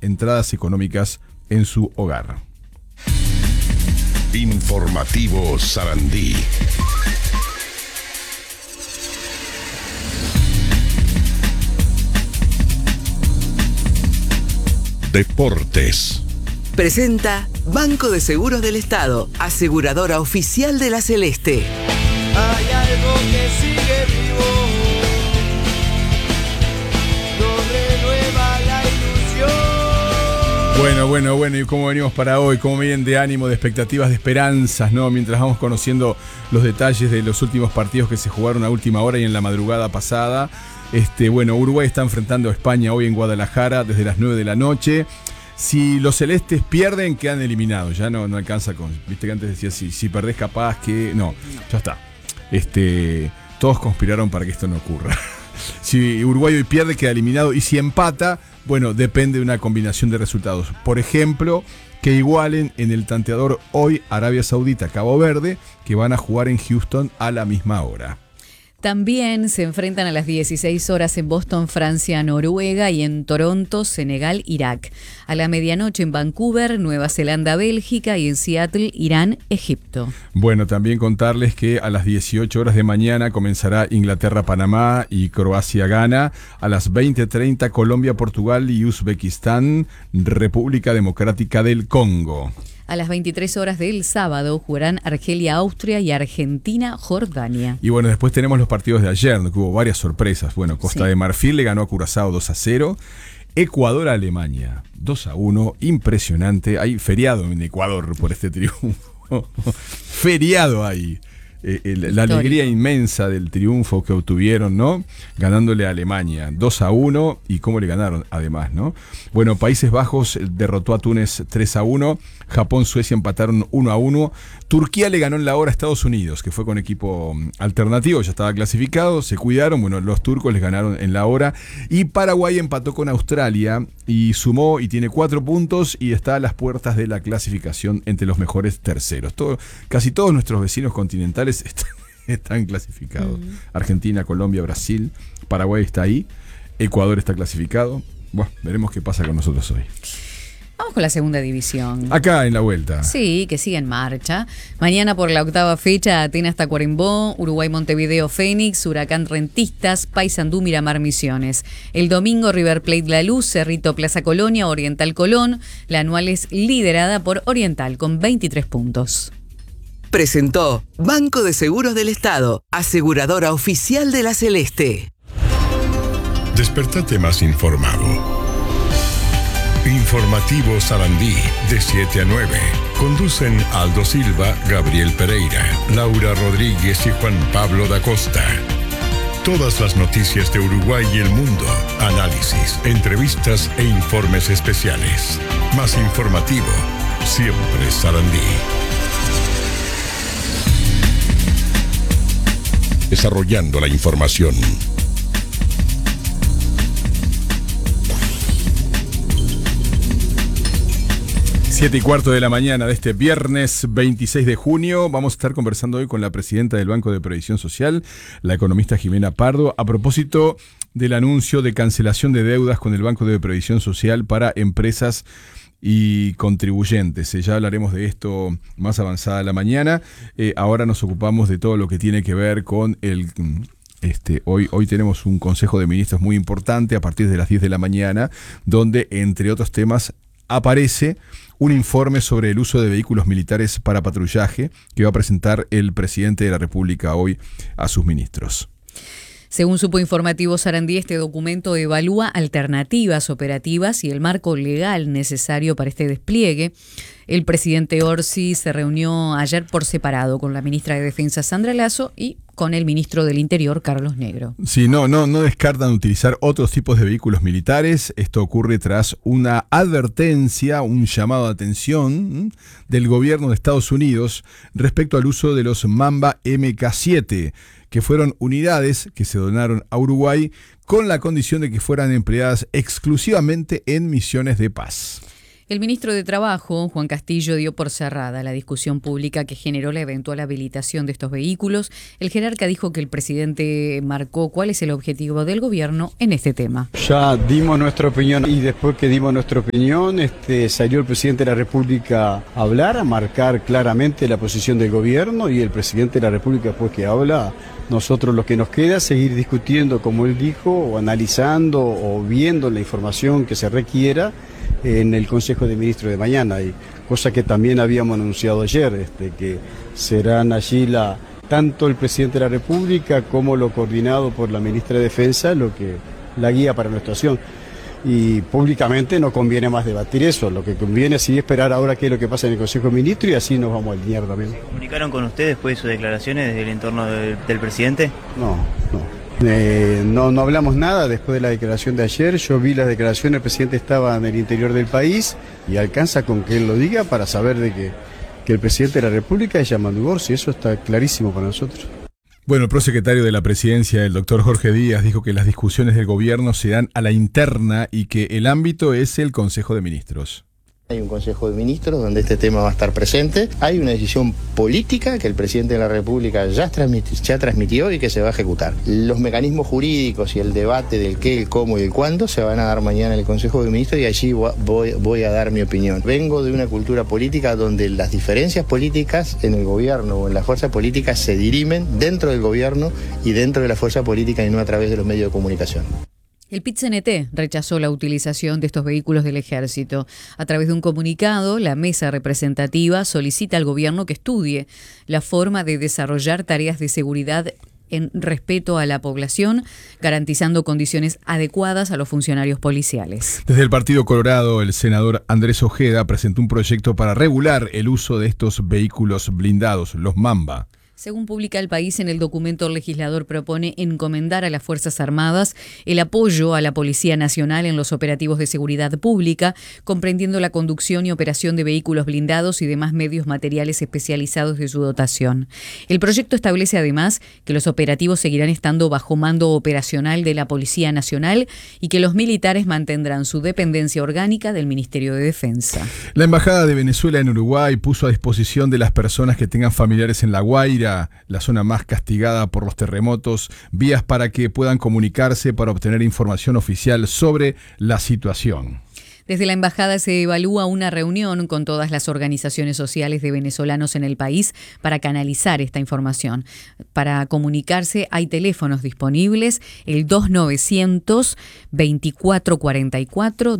entradas económicas en su hogar. Informativo Sarandí. Deportes. Presenta Banco de Seguros del Estado, aseguradora oficial de la Celeste. Hay algo que sigue vivo, nos renueva la ilusión. Bueno, ¿y cómo venimos para hoy? ¿Cómo vienen de ánimo, de expectativas, de esperanzas, ¿no? Mientras vamos conociendo los detalles de los últimos partidos que se jugaron a última hora y en la madrugada pasada. Uruguay está enfrentando a España hoy en Guadalajara desde las 9 de la noche. Si los celestes pierden, quedan eliminados. Ya no alcanza con... Viste que antes decía, si perdés capaz que... No, ya está. Todos conspiraron para que esto no ocurra. Si Uruguay hoy pierde, queda eliminado. Y si empata, bueno, depende de una combinación de resultados. Por ejemplo, que igualen en el tanteador hoy Arabia Saudita, Cabo Verde, que van a jugar en Houston a la misma hora. También se enfrentan a las 16 horas en Boston, Francia, Noruega y en Toronto, Senegal, Irak. A la medianoche en Vancouver, Nueva Zelanda, Bélgica y en Seattle, Irán, Egipto. Bueno, también contarles que a las 18 horas de mañana comenzará Inglaterra, Panamá y Croacia, Ghana. A las 20:30 Colombia, Portugal y Uzbekistán, República Democrática del Congo. A las 23 horas del sábado jugarán Argelia, Austria y Argentina, Jordania. Y bueno, después tenemos los partidos de ayer, que hubo varias sorpresas. Bueno, Costa de Marfil le ganó a Curazao 2-0. Ecuador a Alemania 2-1. Impresionante. Hay feriado en Ecuador por este triunfo. Feriado hay. La alegría inmensa del triunfo que obtuvieron, ¿no? Ganándole a Alemania 2-1 y cómo le ganaron además, ¿no? Bueno, Países Bajos derrotó a Túnez 3-1, Japón, Suecia empataron 1-1, Turquía le ganó en la hora a Estados Unidos, que fue con equipo alternativo, ya estaba clasificado, se cuidaron, bueno, los turcos les ganaron en la hora, y Paraguay empató con Australia y sumó y tiene 4 puntos y está a las puertas de la clasificación entre los mejores terceros. Casi todos nuestros vecinos continentales están clasificados. Argentina, Colombia, Brasil, Paraguay está ahí, Ecuador está clasificado. Bueno, veremos qué pasa con nosotros hoy. Vamos con la segunda división. Acá en la vuelta. Sí, que sigue en marcha. Mañana por la 8ª fecha, Atenas Tacuarembó, Uruguay Montevideo Fénix, Huracán Rentistas, Paysandú Miramar Misiones. El domingo River Plate La Luz, Cerrito Plaza Colonia, Oriental Colón. La anual es liderada por Oriental con 23 puntos. Presentó Banco de Seguros del Estado, aseguradora oficial de la Celeste. Despertate más informado. Informativo Sarandí, de 7 a 9. Conducen Aldo Silva, Gabriel Pereira, Laura Rodríguez y Juan Pablo da Costa. Todas las noticias de Uruguay y el mundo, análisis, entrevistas e informes especiales. Más informativo, siempre Sarandí. Desarrollando la información. 7:15 de la mañana de este viernes 26 de junio. Vamos a estar conversando hoy con la presidenta del Banco de Previsión Social, la economista Jimena Pardo, a propósito del anuncio de cancelación de deudas con el Banco de Previsión Social para empresas y contribuyentes. Ya hablaremos de esto más avanzada la mañana. Ahora nos ocupamos de todo lo que tiene que ver con el... Hoy tenemos un Consejo de Ministros muy importante a partir de las 10 de la mañana, donde, entre otros temas, aparece un informe sobre el uso de vehículos militares para patrullaje que va a presentar el presidente de la República hoy a sus ministros. Según supo Informativo Sarandí, este documento evalúa alternativas operativas y el marco legal necesario para este despliegue. El presidente Orsi se reunió ayer por separado con la ministra de Defensa Sandra Lasso y con el ministro del Interior Carlos Negro. Sí, no descartan utilizar otros tipos de vehículos militares. Esto ocurre tras una advertencia, un llamado de atención del gobierno de Estados Unidos respecto al uso de los Mamba MK7, que fueron unidades que se donaron a Uruguay con la condición de que fueran empleadas exclusivamente en misiones de paz. El ministro de Trabajo, Juan Castillo, dio por cerrada la discusión pública que generó la eventual habilitación de estos vehículos. El jerarca dijo que el presidente marcó cuál es el objetivo del gobierno en este tema. Ya dimos nuestra opinión y después que dimos nuestra opinión, salió el presidente de la República a hablar, a marcar claramente la posición del gobierno, y el presidente de la República, después que habla, nosotros lo que nos queda es seguir discutiendo, como él dijo, o analizando o viendo la información que se requiera en el Consejo de Ministros de mañana, y cosa que también habíamos anunciado ayer, que serán allí tanto el presidente de la República como lo coordinado por la ministra de Defensa, lo que la guía para nuestra acción. Y públicamente no conviene más debatir eso, lo que conviene es esperar ahora qué es lo que pasa en el Consejo de Ministros, y así nos vamos a alinear también. ¿Comunicaron con usted después de sus declaraciones desde el entorno del presidente? No hablamos nada después de la declaración de ayer. Yo vi las declaraciones, el presidente estaba en el interior del país y alcanza con que él lo diga para saber de que el presidente de la República es Yamandu Gorsi, eso está clarísimo para nosotros. Bueno, el prosecretario de la Presidencia, el doctor Jorge Díaz, dijo que las discusiones del gobierno se dan a la interna y que el ámbito es el Consejo de Ministros. Hay un Consejo de Ministros donde este tema va a estar presente. Hay una decisión política que el presidente de la República ya transmitió y que se va a ejecutar. Los mecanismos jurídicos y el debate del qué, el cómo y el cuándo se van a dar mañana en el Consejo de Ministros, y allí voy a dar mi opinión. Vengo de una cultura política donde las diferencias políticas en el gobierno o en las fuerzas políticas se dirimen dentro del gobierno y dentro de la fuerza política, y no a través de los medios de comunicación. El PIT-CNT rechazó la utilización de estos vehículos del Ejército. A través de un comunicado, la mesa representativa solicita al gobierno que estudie la forma de desarrollar tareas de seguridad en respeto a la población, garantizando condiciones adecuadas a los funcionarios policiales. Desde el Partido Colorado, el senador Andrés Ojeda presentó un proyecto para regular el uso de estos vehículos blindados, los Mamba. Según publica El País, en el documento el legislador propone encomendar a las Fuerzas Armadas el apoyo a la Policía Nacional en los operativos de seguridad pública, comprendiendo la conducción y operación de vehículos blindados y demás medios materiales especializados de su dotación. El proyecto establece además que los operativos seguirán estando bajo mando operacional de la Policía Nacional y que los militares mantendrán su dependencia orgánica del Ministerio de Defensa. La Embajada de Venezuela en Uruguay puso a disposición de las personas que tengan familiares en La Guaira, la zona más castigada por los terremotos, vías para que puedan comunicarse para obtener información oficial sobre la situación. Desde la embajada se evalúa una reunión con todas las organizaciones sociales de venezolanos en el país para canalizar esta información. Para comunicarse hay teléfonos disponibles, el 2900-2444,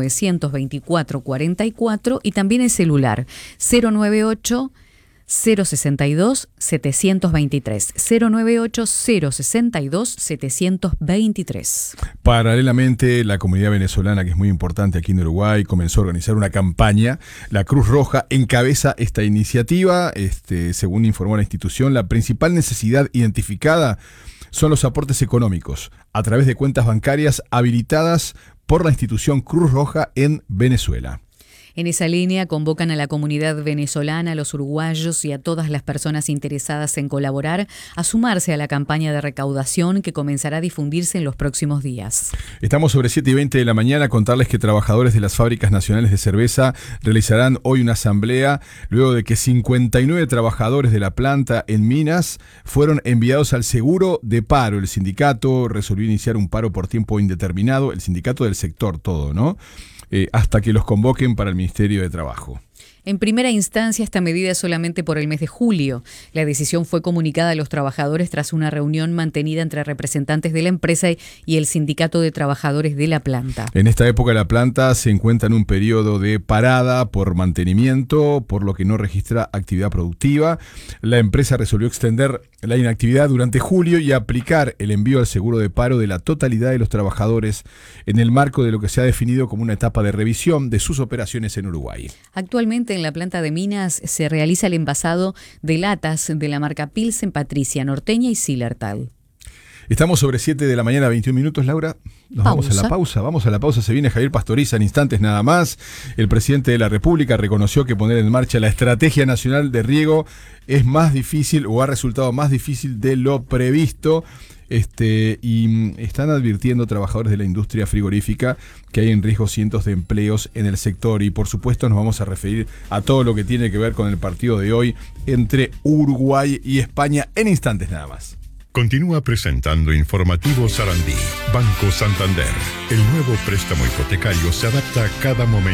2900-2444 y también el celular 098 062 723 098 062 723. Paralelamente, la comunidad venezolana, que es muy importante aquí en Uruguay, comenzó a organizar una campaña. La Cruz Roja encabeza esta iniciativa. Según informó la institución, la principal necesidad identificada son los aportes económicos a través de cuentas bancarias habilitadas por la institución Cruz Roja en Venezuela. En esa línea convocan a la comunidad venezolana, a los uruguayos y a todas las personas interesadas en colaborar a sumarse a la campaña de recaudación que comenzará a difundirse en los próximos días. Estamos sobre 7:20 de la mañana. Contarles que trabajadores de las fábricas nacionales de cerveza realizarán hoy una asamblea luego de que 59 trabajadores de la planta en Minas fueron enviados al seguro de paro. El sindicato resolvió iniciar un paro por tiempo indeterminado, el sindicato del sector todo, ¿no? Hasta que los convoquen para el Ministerio de Trabajo. En primera instancia, esta medida es solamente por el mes de julio. La decisión fue comunicada a los trabajadores tras una reunión mantenida entre representantes de la empresa y el sindicato de trabajadores de la planta. En esta época la planta se encuentra en un periodo de parada por mantenimiento, por lo que no registra actividad productiva. La empresa resolvió extender la inactividad durante julio y aplicar el envío al seguro de paro de la totalidad de los trabajadores en el marco de lo que se ha definido como una etapa de revisión de sus operaciones en Uruguay. Actualmente en la planta de Minas se realiza el envasado de latas de la marca Pilsen, Patricia, Norteña y Zillertal. Estamos sobre 7 de la mañana, 21 minutos, Laura. Vamos a la pausa. Se viene Javier Pastoriza en instantes nada más. El presidente de la República reconoció que poner en marcha la Estrategia Nacional de Riego es más difícil o ha resultado más difícil de lo previsto. Y están advirtiendo trabajadores de la industria frigorífica que hay en riesgo cientos de empleos en el sector. Y por supuesto nos vamos a referir a todo lo que tiene que ver con el partido de hoy entre Uruguay y España en instantes nada más. Continúa presentando Informativo Sarandí. Banco Santander. El nuevo préstamo hipotecario se adapta a cada momento.